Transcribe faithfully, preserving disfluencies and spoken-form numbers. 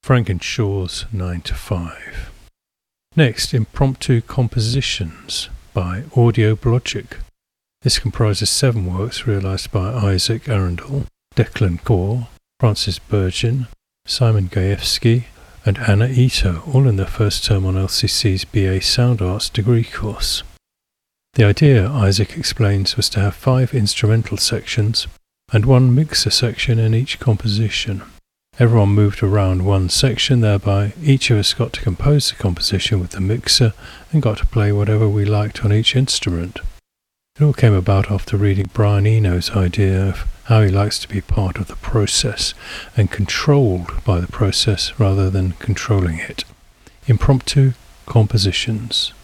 Frankenshaw's nine to five. Next, Impromptu Compositions by Audioblogic. This comprises seven works realised by Isaac Arundel, Declan Gore, Francis Bergin, Simon Gajewski and Anna Ito, all in their first term on L C C's B A Sound Arts degree course. The idea, Isaac explains, was to have five instrumental sections and one mixer section in each composition. Everyone moved around one section, thereby each of us got to compose the composition with the mixer and got to play whatever we liked on each instrument. It all came about after reading Brian Eno's idea of how he likes to be part of the process and controlled by the process rather than controlling it. Impromptu Compositions.